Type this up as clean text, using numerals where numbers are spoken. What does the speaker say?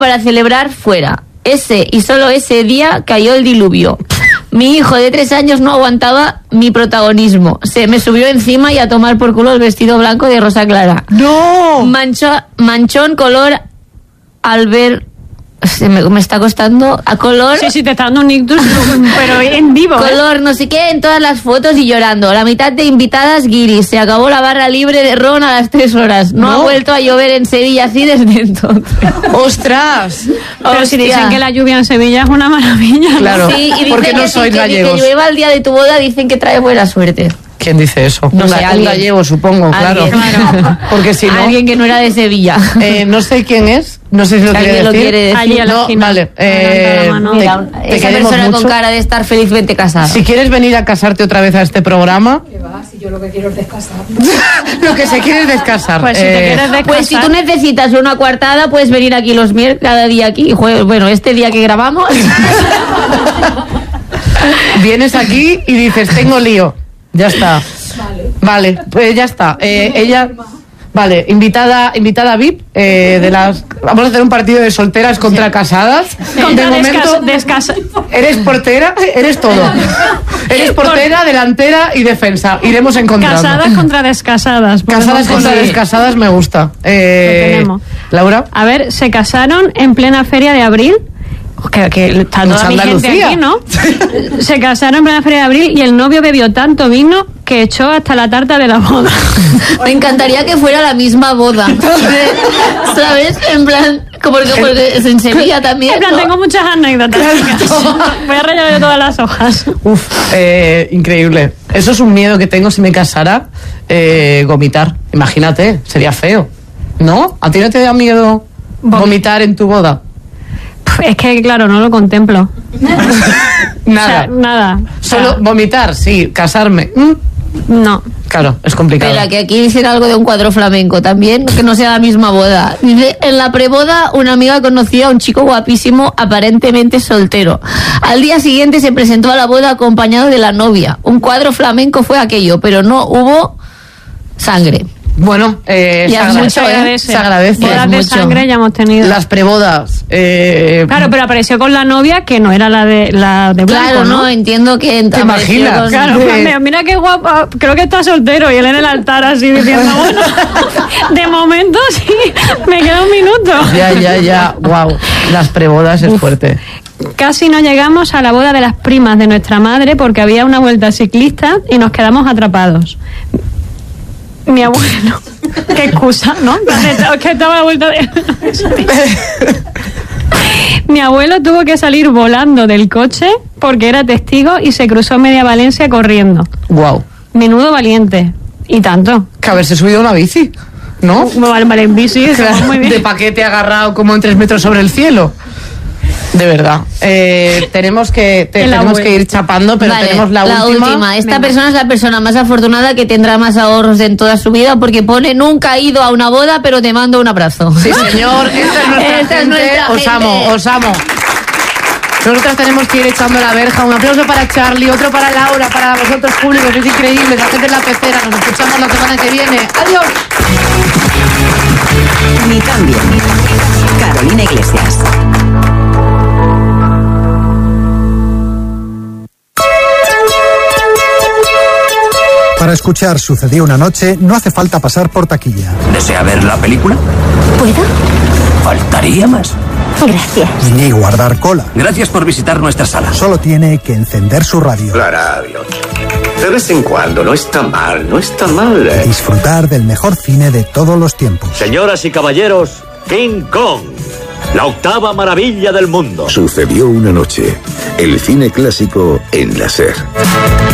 para celebrar fuera. Ese y solo ese día cayó el diluvio. Mi hijo de 3 años no aguantaba mi protagonismo. Se me subió encima y a tomar por culo el vestido blanco de rosa clara. ¡No! Manchón color al ver... Me está costando a color. Sí, te está dando un ictus, pero en vivo. Color no sé qué en todas las fotos y llorando. La mitad de invitadas guiris. Se acabó la barra libre de ron a las 3 horas. No ha vuelto a llover en Sevilla así desde entonces. ¡Ostras! Pero si dicen que la lluvia en Sevilla es una maravilla. Claro, sí, y porque no sois gallegos. Que llueva el día de tu boda dicen que trae buena suerte. ¿Quién dice eso? No sé, un gallego, supongo, claro. Porque si no... Alguien que no era de Sevilla. No sé quién es. No sé si lo quiere decir. Quiere decir. Allí a la esquina. Vale. Mira, esa persona mucho. Con cara de estar felizmente casada. Si quieres venir a casarte otra vez a este programa... ¿Qué va? Si yo lo que quiero es descasar. Lo que se quiere es descasar. Pues si te quieres descasar... Pues si tú necesitas una coartada, puedes venir aquí los miércoles, cada día aquí. Bueno, este día que grabamos... Vienes aquí y dices, tengo lío. Ya está. Vale, pues ya está. Ella... Vale, invitada VIP de las... Vamos a hacer un partido de solteras contra casadas. Contra de momento, eres portera, eres todo. Eres portera, delantera y defensa. Iremos encontrando. Casadas contra descasadas. Casadas contra descasadas me gusta. Laura. A ver, se casaron en plena feria de abril. Que está toda mi gente aquí, ¿no? Se casaron en plena feria de abril y el novio bebió tanto vino que echó hasta la tarta de la boda. Me encantaría que fuera la misma boda. ¿Sabes? En plan, porque es en Sevilla también. En plan, ¿no? Tengo muchas anécdotas. Voy a rellenar todas las hojas. Increíble. Eso es un miedo que tengo si me casara. Vomitar. Imagínate, sería feo. ¿No? ¿A ti no te da miedo vomitar en tu boda? Es que, claro, no lo contemplo. Nada. O sea, nada. Solo vomitar, sí. Casarme. No. Claro, es complicado. Espera, que aquí dicen algo de un cuadro flamenco también, que no sea la misma boda. Dice, en la preboda una amiga conocía a un chico guapísimo, aparentemente soltero. Al día siguiente se presentó a la boda acompañado de la novia. Un cuadro flamenco fue aquello, pero no hubo sangre. Bueno, se agradece. Bodas de sangre ya hemos tenido. Las prebodas. Claro, pero apareció con la novia que no era la de blanco, claro, no, entiendo que... ¿Te imaginas? Claro, mira qué guapa, creo que está soltero y él en el altar así diciendo, bueno, de momento sí, me queda un minuto. Ya, wow, las prebodas es fuerte. Casi no llegamos a la boda de las primas de nuestra madre porque había una vuelta ciclista y nos quedamos atrapados. Mi abuelo, qué excusa, ¿no? Que estaba a vuelta de... Mi abuelo tuvo que salir volando del coche porque era testigo y se cruzó media Valencia corriendo. Wow. Menudo valiente. Y tanto. Que haberse subido a una bici, ¿no? Vale, en bici, claro, muy bien. De paquete agarrado como en 3 metros sobre el cielo. De verdad. Tenemos que ir chapando, pero vale, tenemos la última. Esta persona es la persona más afortunada que tendrá más ahorros en toda su vida porque pone nunca he ido a una boda, pero te mando un abrazo. Sí, señor. Esta es nuestra gente. Os amo. Nosotros tenemos que ir echando la verja. Un aplauso para Charlie, otro para Laura, para vosotros públicos. Es increíble. La gente en la pecera. Nos escuchamos la semana que viene. Adiós. Ni tan bien. Carolina Iglesias. Para escuchar Sucedió una noche, no hace falta pasar por taquilla. ¿Desea ver la película? ¿Puedo? Faltaría más. Gracias. Ni guardar cola. Gracias por visitar nuestra sala. Solo tiene que encender su radio. La radio. De vez en cuando, no está mal, no está mal. Disfrutar del mejor cine de todos los tiempos. Señoras y caballeros, King Kong. La 8ª maravilla del mundo. Sucedió una noche. El cine clásico en la SER.